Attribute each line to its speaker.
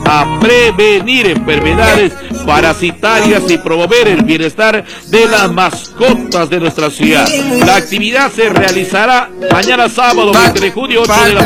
Speaker 1: a prevenir enfermedades parasitarias y promover el bienestar de las mascotas de nuestra ciudad. La actividad se realizará mañana sábado 20 de junio 8 de la